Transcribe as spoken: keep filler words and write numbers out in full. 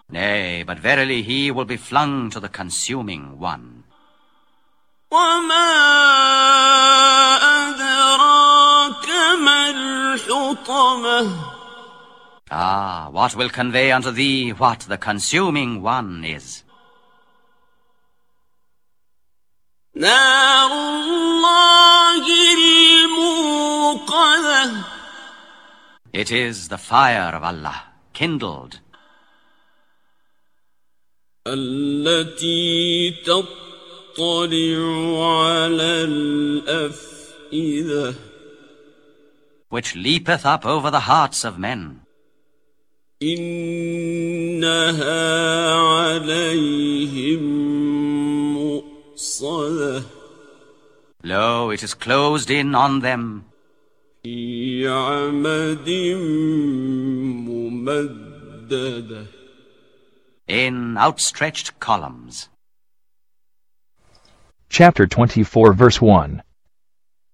Nay, but verily he will be flung to the consuming one. وَمَا أَدْرَاكَ مَا الْحُطَمَةُ Ah, what will convey unto thee what the consuming one is? نَارُ اللَّهِ الْمُوقَدَةُ It is the fire of Allah, kindled. التي تطلع على الأفئدة Which leapeth up over the hearts of men. إنها عليهم مؤصدة Lo, it is closed in on them. في عمد ممددة In outstretched columns. Chapter twenty-four, verse one.